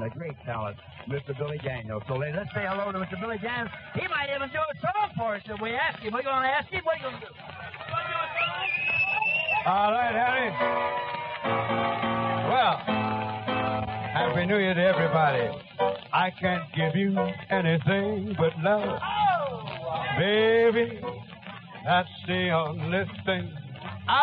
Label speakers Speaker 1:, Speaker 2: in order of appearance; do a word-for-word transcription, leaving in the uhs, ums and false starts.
Speaker 1: a great talent, Mister Billy Daniels. So let's say hello to Mister Billy Daniels. He might even do a song for us if we ask him. We're going to ask him. What are you going to do?
Speaker 2: All right, Harry. Well, Happy New Year to everybody. I can't give you anything but love. Baby, that's the only thing